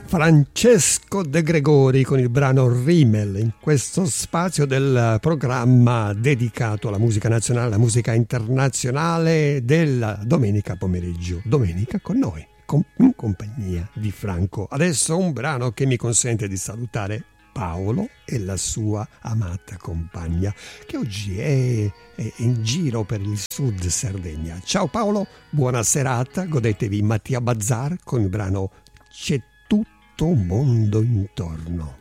Francesco De Gregori con il brano Rimmel in questo spazio del programma dedicato alla musica nazionale, alla musica internazionale della domenica pomeriggio. Domenica con noi, in compagnia di Franco. Adesso un brano che mi consente di salutare Paolo e la sua amata compagna che oggi è in giro per il sud Sardegna. Ciao Paolo, buona serata, godetevi Mattia Bazzar con il brano C'è tutto un mondo intorno.